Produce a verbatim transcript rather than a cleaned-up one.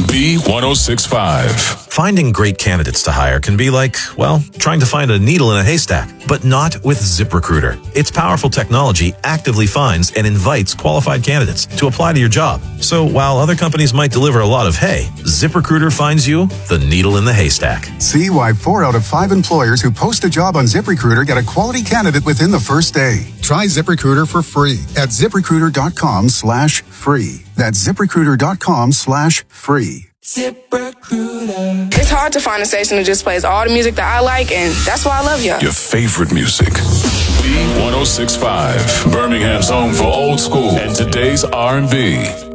B one oh six point five. Finding great candidates to hire can be like, well, trying to find a needle in a haystack, but not with ZipRecruiter. Its powerful technology actively finds and invites qualified candidates to apply to your job. So while other companies might deliver a lot of hay, ZipRecruiter finds you the needle in the haystack. See why four out of five employers who post a job on ZipRecruiter get a quality candidate within the first day. Try ZipRecruiter for free at ZipRecruiter.com slash free. That's ZipRecruiter.com slash free. ZipRecruiter. It's hard to find a station that just plays all the music that I like, and that's why I love y'all. Your favorite music. B one oh six point five. Birmingham's home for old school and today's R and B.